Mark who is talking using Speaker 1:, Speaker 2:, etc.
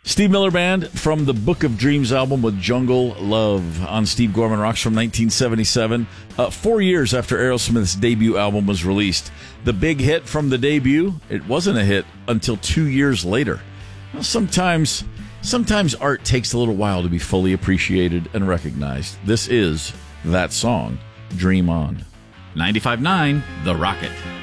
Speaker 1: Steve Miller Band from the Book of Dreams album with Jungle Love on Steve Gorman Rocks from 1977, 4 years after Aerosmith's debut album was released. The big hit from the debut, it wasn't a hit until 2 years later. Well, sometimes art takes a little while to be fully appreciated and recognized. This is that song, Dream On. 95.9 The Rocket.